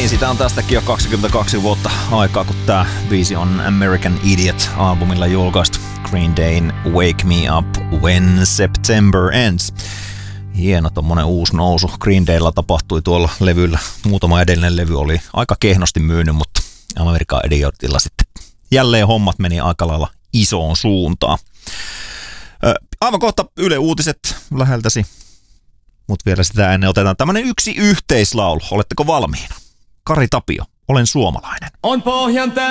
Niin, sitä on tästäkin jo 22 vuotta aikaa, kun tää biisi on American Idiot-albumilla julkaistu. Green Dayn Wake Me Up When September Ends. Hieno tommonen uusi nousu. Green Daylla tapahtui tuolla levyllä. Muutama edellinen levy oli aika kehnosti myynyt, mutta American Idiotilla sitten jälleen hommat meni aika lailla isoon suuntaan. Aivan kohta Yle Uutiset läheltäsi. Mutta vielä sitä ennen otetaan tämmönen yksi yhteislaulu. Oletteko valmiina? Kari Tapio, Olen suomalainen. On pohjan